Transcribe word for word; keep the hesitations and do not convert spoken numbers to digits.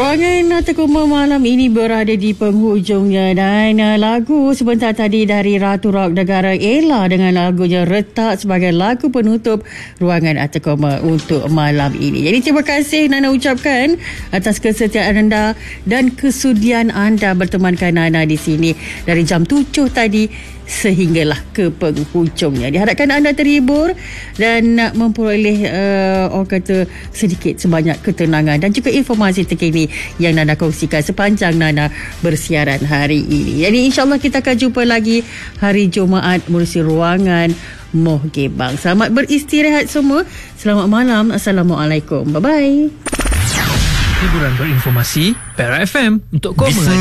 Ruangan Tekuma malam ini berada di penghujungnya dan uh, lagu sebentar tadi dari Ratu Rock Negara Ella dengan lagunya Retak sebagai lagu penutup Ruangan Tekuma untuk malam ini. Jadi terima kasih Nana ucapkan atas kesetiaan anda dan kesudian anda bertemankan Nana di sini dari jam tujuh tadi sehinggalah ke penghujungnya. Diharapkan anda terhibur dan nak memperoleh uh, orang kata sedikit sebanyak ketenangan dan juga informasi terkini yang Nana kongsikan sepanjang Nana bersiaran hari ini. Jadi insyaAllah kita akan jumpa lagi hari Jumaat menerusi Ruangan Moh Gebang. Selamat beristirahat semua. Selamat malam. Assalamualaikum. Bye-bye. Hiburan berinformasi Perak F M untuk komen.